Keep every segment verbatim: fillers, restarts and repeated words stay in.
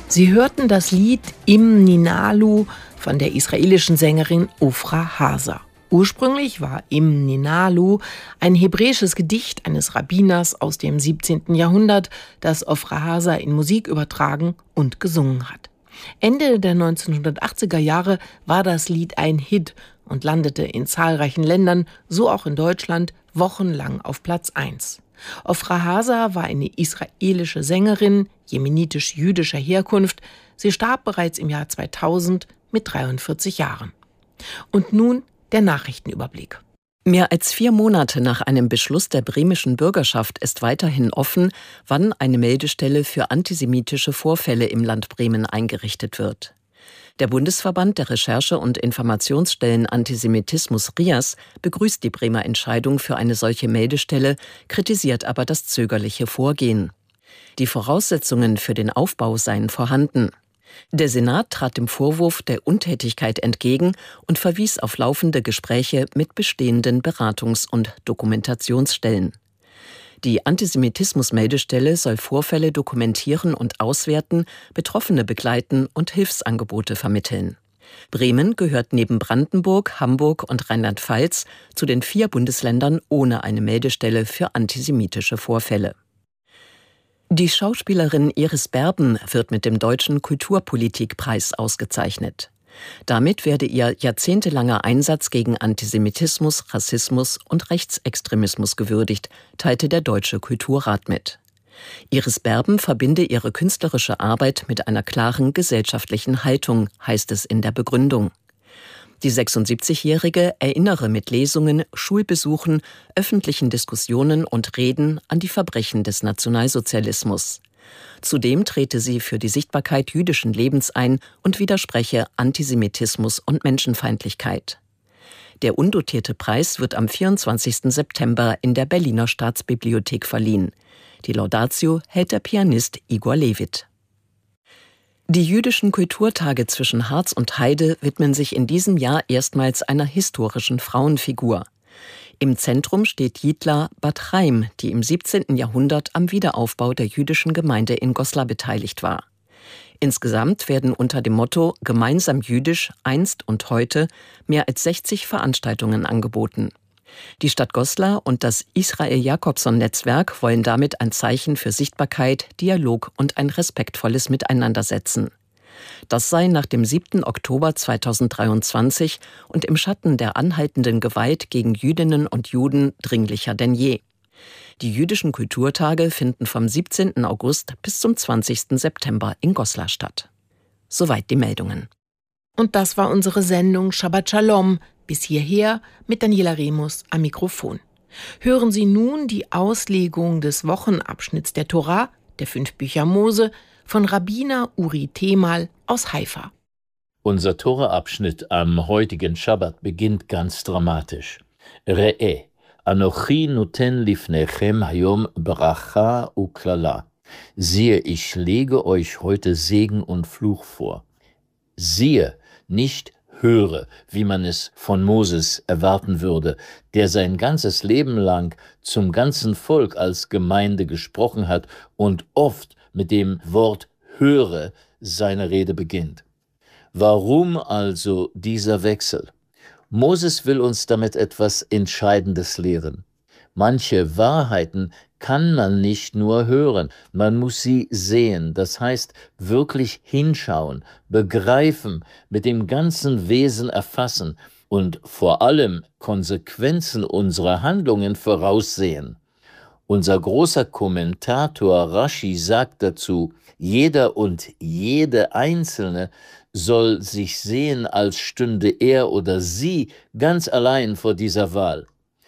Sie hörten das Lied Im Ninalu von der israelischen Sängerin Ofra Haza. Ursprünglich war Im Ninalu ein hebräisches Gedicht eines Rabbiners aus dem siebzehnten Jahrhundert, das Ofra Haza in Musik übertragen und gesungen hat. Ende der neunzehnhundertachtziger Jahre war das Lied ein Hit und landete in zahlreichen Ländern, so auch in Deutschland, wochenlang auf Platz eins. Ofra Haza war eine israelische Sängerin jemenitisch-jüdischer Herkunft. Sie starb bereits im Jahr zweitausend mit dreiundvierzig Jahren. Und nun der Nachrichtenüberblick. Mehr als vier Monate nach einem Beschluss der bremischen Bürgerschaft ist weiterhin offen, wann eine Meldestelle für antisemitische Vorfälle im Land Bremen eingerichtet wird. Der Bundesverband der Recherche- und Informationsstellen Antisemitismus R I A S begrüßt die Bremer Entscheidung für eine solche Meldestelle, kritisiert aber das zögerliche Vorgehen. Die Voraussetzungen für den Aufbau seien vorhanden. Der Senat trat dem Vorwurf der Untätigkeit entgegen und verwies auf laufende Gespräche mit bestehenden Beratungs- und Dokumentationsstellen. Die Antisemitismus-Meldestelle soll Vorfälle dokumentieren und auswerten, Betroffene begleiten und Hilfsangebote vermitteln. Bremen gehört neben Brandenburg, Hamburg und Rheinland-Pfalz zu den vier Bundesländern ohne eine Meldestelle für antisemitische Vorfälle. Die Schauspielerin Iris Berben wird mit dem Deutschen Kulturpolitikpreis ausgezeichnet. Damit werde ihr jahrzehntelanger Einsatz gegen Antisemitismus, Rassismus und Rechtsextremismus gewürdigt, teilte der Deutsche Kulturrat mit. Iris Berben verbinde ihre künstlerische Arbeit mit einer klaren gesellschaftlichen Haltung, heißt es in der Begründung. Die sechsundsiebzigjährige erinnere mit Lesungen, Schulbesuchen, öffentlichen Diskussionen und Reden an die Verbrechen des Nationalsozialismus. Zudem trete sie für die Sichtbarkeit jüdischen Lebens ein und widerspreche Antisemitismus und Menschenfeindlichkeit. Der undotierte Preis wird am vierundzwanzigsten September in der Berliner Staatsbibliothek verliehen. Die Laudatio hält der Pianist Igor Levit. Die jüdischen Kulturtage zwischen Harz und Heide widmen sich in diesem Jahr erstmals einer historischen Frauenfigur. Im Zentrum steht Jitla Bat Chaim, die im siebzehnten Jahrhundert am Wiederaufbau der jüdischen Gemeinde in Goslar beteiligt war. Insgesamt werden unter dem Motto »Gemeinsam jüdisch, einst und heute« mehr als sechzig Veranstaltungen angeboten. Die Stadt Goslar und das Israel-Jakobson-Netzwerk wollen damit ein Zeichen für Sichtbarkeit, Dialog und ein respektvolles Miteinander setzen. Das sei nach dem siebten Oktober zweitausenddreiundzwanzig und im Schatten der anhaltenden Gewalt gegen Jüdinnen und Juden dringlicher denn je. Die jüdischen Kulturtage finden vom siebzehnten August bis zum zwanzigsten September in Goslar statt. Soweit die Meldungen. Und das war unsere Sendung Shabbat Shalom. Bis hierher mit Daniela Remus am Mikrofon. Hören Sie nun die Auslegung des Wochenabschnitts der Tora, der fünf Bücher Mose, von Rabbiner Uri Temal aus Haifa. Unser Tora-Abschnitt am heutigen Schabbat beginnt ganz dramatisch. Re'eh, Anochi noten lifnechem hayom bracha uklala. Siehe, ich lege euch heute Segen und Fluch vor. Siehe, nicht höre, wie man es von Moses erwarten würde, der sein ganzes Leben lang zum ganzen Volk als Gemeinde gesprochen hat und oft mit dem Wort höre seine Rede beginnt. Warum also dieser Wechsel? Moses will uns damit etwas Entscheidendes lehren. Manche Wahrheiten kann man nicht nur hören, man muss sie sehen, das heißt wirklich hinschauen, begreifen, mit dem ganzen Wesen erfassen und vor allem Konsequenzen unserer Handlungen voraussehen. Unser großer Kommentator Rashi sagt dazu, jeder und jede Einzelne soll sich sehen, als stünde er oder sie ganz allein vor dieser Wahl.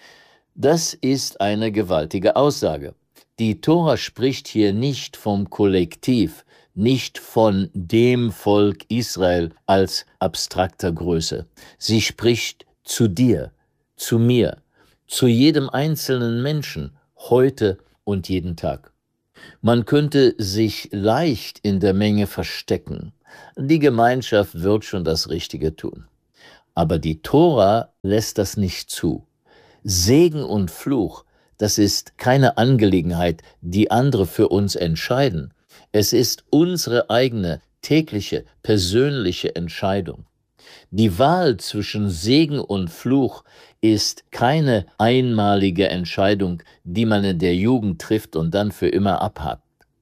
Das ist eine gewaltige Aussage. Die Tora spricht hier nicht vom Kollektiv, nicht von dem Volk Israel als abstrakter Größe. Sie spricht zu dir, zu mir, zu jedem einzelnen Menschen, heute und jeden Tag. Man könnte sich leicht in der Menge verstecken. Die Gemeinschaft wird schon das Richtige tun. Aber die Tora lässt das nicht zu. Segen und Fluch, das ist keine Angelegenheit, die andere für uns entscheiden. Es ist unsere eigene, tägliche, persönliche Entscheidung. Die Wahl zwischen Segen und Fluch ist keine einmalige Entscheidung, die man in der Jugend trifft und dann für immer abhakt.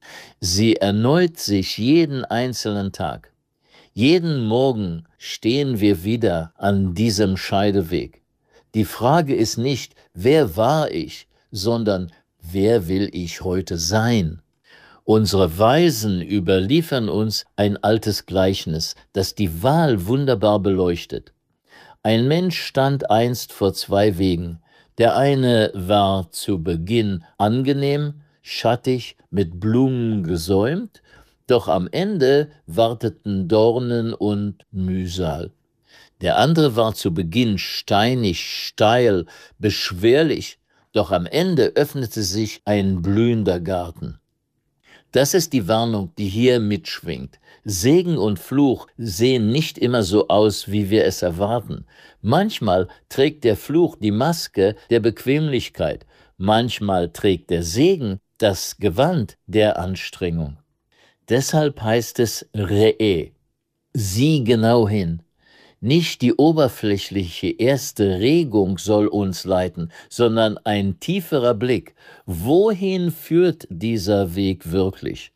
Sie erneut sich jeden einzelnen Tag. Jeden Morgen stehen wir wieder an diesem Scheideweg. Die Frage ist nicht, wer war ich, sondern wer will ich heute sein? Unsere Weisen überliefern uns ein altes Gleichnis, das die Wahl wunderbar beleuchtet. Ein Mensch stand einst vor zwei Wegen. Der eine war zu Beginn angenehm, schattig, mit Blumen gesäumt, doch am Ende warteten Dornen und Mühsal. Der andere war zu Beginn steinig, steil, beschwerlich, doch am Ende öffnete sich ein blühender Garten. Das ist die Warnung, die hier mitschwingt. Segen und Fluch sehen nicht immer so aus, wie wir es erwarten. Manchmal trägt der Fluch die Maske der Bequemlichkeit. Manchmal trägt der Segen das Gewand der Anstrengung. Deshalb heißt es Re'e. Sieh genau hin. Nicht die oberflächliche erste Regung soll uns leiten, sondern ein tieferer Blick. Wohin führt dieser Weg wirklich?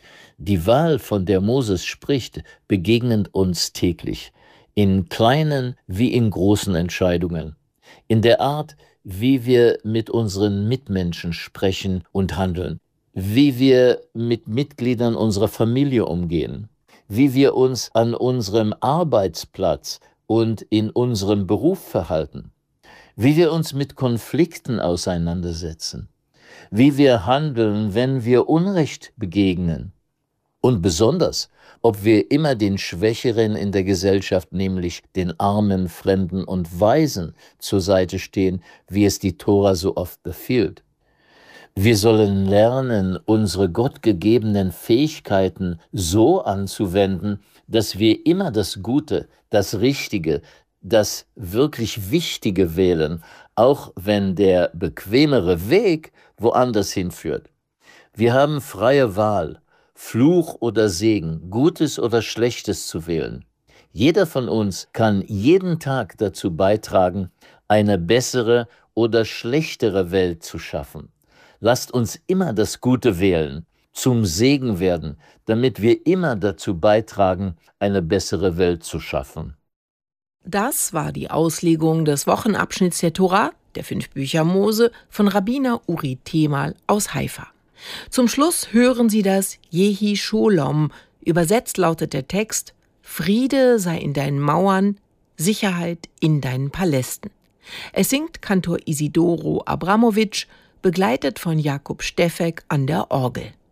Die Wahl, von der Moses spricht, begegnet uns täglich, in kleinen wie in großen Entscheidungen, in der Art, wie wir mit unseren Mitmenschen sprechen und handeln, wie wir mit Mitgliedern unserer Familie umgehen, wie wir uns an unserem Arbeitsplatz und in unserem Beruf verhalten, wie wir uns mit Konflikten auseinandersetzen, wie wir handeln, wenn wir Unrecht begegnen und besonders, ob wir immer den Schwächeren in der Gesellschaft, nämlich den Armen, Fremden und Waisen, zur Seite stehen, wie es die Tora so oft befiehlt. Wir sollen lernen, unsere gottgegebenen Fähigkeiten so anzuwenden, dass wir immer das Gute, das Richtige, das wirklich Wichtige wählen, auch wenn der bequemere Weg woanders hinführt. Wir haben freie Wahl, Fluch oder Segen, Gutes oder Schlechtes zu wählen. Jeder von uns kann jeden Tag dazu beitragen, eine bessere oder schlechtere Welt zu schaffen. Lasst uns immer das Gute wählen, zum Segen werden, damit wir immer dazu beitragen, eine bessere Welt zu schaffen. Das war die Auslegung des Wochenabschnitts der Tora, der fünf Bücher Mose, von Rabbiner Uri Themal aus Haifa. Zum Schluss hören Sie das Jehi Sholom. Übersetzt lautet der Text: Friede sei in deinen Mauern, Sicherheit in deinen Palästen. Es singt Kantor Isidoro Abramowitsch, begleitet von Jakub Steffek an der Orgel.